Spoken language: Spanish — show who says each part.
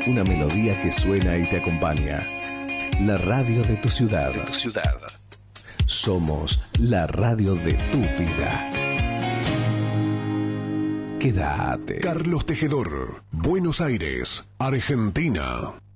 Speaker 1: Una melodía que suena y te acompaña. La radio de tu ciudad. Somos la radio de tu vida. Quédate.
Speaker 2: Carlos Tejedor, Buenos Aires, Argentina.